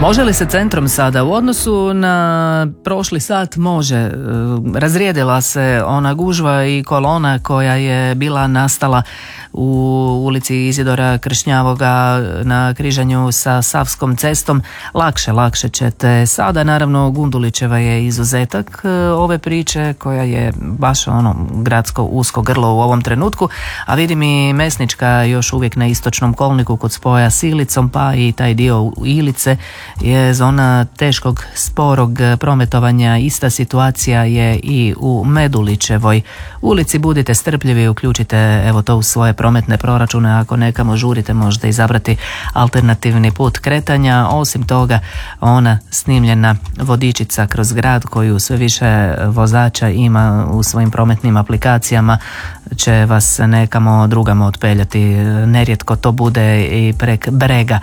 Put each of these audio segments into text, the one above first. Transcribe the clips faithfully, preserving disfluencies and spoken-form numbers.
Može li se centrom sada u odnosu na prošli sat? Može. Razrijedila se ona gužva i kolona koja je bila nastala u ulici Izidora Kršnjavoga na križanju sa Savskom cestom. Lakše, lakše ćete sada. Naravno, Gundulićeva je izuzetak ove priče koja je baš ono gradsko usko grlo u ovom trenutku, a vidim i Mesnička još uvijek na istočnom kolniku kod spoja s Ilicom, pa i taj dio Ilice je zona teškog sporog prometovanja. Ista situacija je i u Medulićevoj ulici. Budite strpljivi, uključite evo to u svoje prometne proračune. Ako nekamo žurite, možete izabrati alternativni put kretanja. Osim toga, ona snimljena vodičica kroz grad koju sve više vozača ima u svojim prometnim aplikacijama će vas nekamo drugamo otpeljati. Nerijetko to bude i prek brega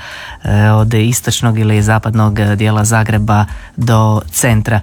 od istočnog ili zapadnog dijela Zagreba do centra.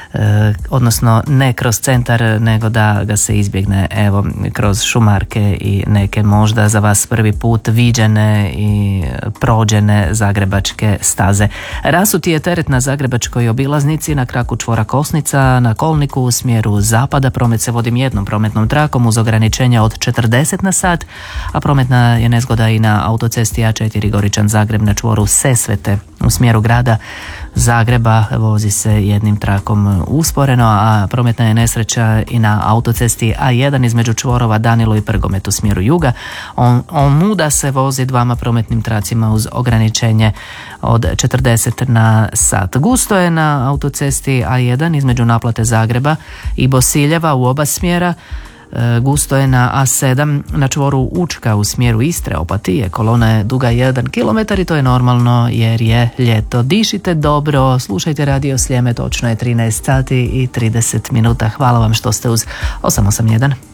E, odnosno ne kroz centar, nego da ga se izbjegne evo kroz šumarke i neke možda za vas prvi put viđene i prođene zagrebačke staze. Rasuti je teret na zagrebačkoj obilaznici na kraku čvora Kosnica na kolniku u smjeru zapada. Promet se vodi jednom prometnom trakom uz ograničenja od četrdeset na sat, a prometna je nezgoda i na autocesti A četiri Goričan Zagreb na čvoru Sesvete u smjeru grada Zagreba. Vozi se jednim trakom usporeno, a prometna je nesreća i na autocesti A jedan između čvorova Danilo i Prgomet u smjeru juga. On, on muda se vozi dvama prometnim tracima uz ograničenje od četrdeset na sat. Gusto je na autocesti A jedan između naplate Zagreba i Bosiljeva u oba smjera. Gusto je na A sedam na čvoru Učka u smjeru Istre, Opatije. Kolona je duga jedan kilometar i to je normalno jer je ljeto. Dišite dobro, slušajte Radio Sljeme, točno je trinaest sati i trideset minuta. Hvala vam što ste uz osam osam jedan.